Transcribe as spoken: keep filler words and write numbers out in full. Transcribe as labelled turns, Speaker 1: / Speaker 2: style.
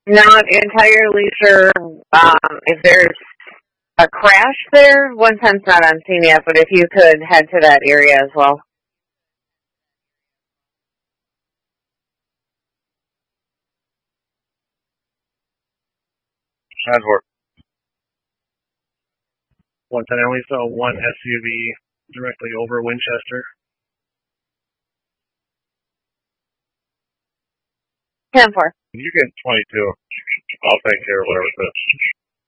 Speaker 1: Not entirely sure um, if there's a crash there. One time's not on scene yet, but if you could head to that area as well.
Speaker 2: Transport. one ten, I only saw one S U V directly over Winchester.
Speaker 1: ten four.
Speaker 2: You get twenty-two. I'll take care of whatever it is.